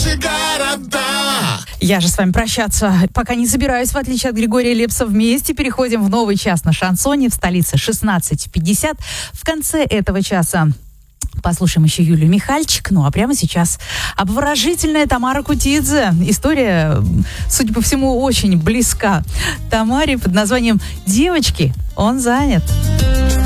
наши города. Я же с вами прощаться пока не собираюсь, в отличие от Григория Лепса. Вместе переходим в новый час на шансоне. В столице 16:50. В конце этого часа послушаем еще Юлию Михальчик. Ну а прямо сейчас обворожительная Тамара Кутидзе. История, судя по всему, очень близка Тамаре под названием «Девочки, он занят».